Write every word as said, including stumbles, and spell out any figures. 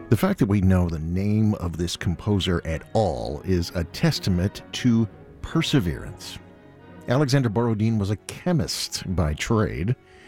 The fact that we know the name of this composer at all is a testament to perseverance. Alexander Borodin was a chemist by trade.